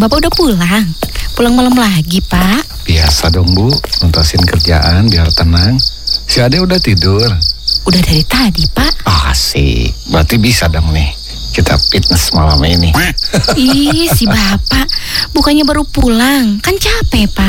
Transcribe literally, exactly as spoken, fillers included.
Bapak udah pulang? Pulang malam lagi, Pak? Biasa dong, Bu. Nuntasin kerjaan biar tenang. Si Ade udah tidur? Udah dari tadi, Pak. Asik. Berarti bisa dong nih kita fitness malam ini. Ih, si Bapak. Bukannya baru pulang. Kan capek, Pak.